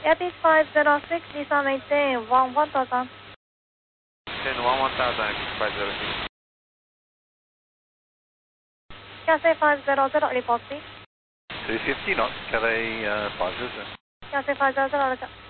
Airbus 506, Nissan maintain 1000. Maintain 1000, Airbus 506. Cathay 500, report please. 350 knots, Cathay 500. Cathay 500, roger.